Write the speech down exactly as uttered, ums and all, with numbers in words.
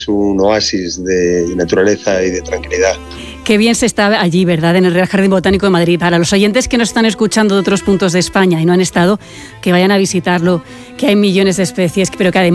un oasis de naturaleza y de tranquilidad. Qué bien se está allí, ¿verdad?, en el Real Jardín Botánico de Madrid. Para los oyentes que nos están escuchando de otros puntos de España y no han estado, que vayan a visitarlo, que hay millones de especies, pero que además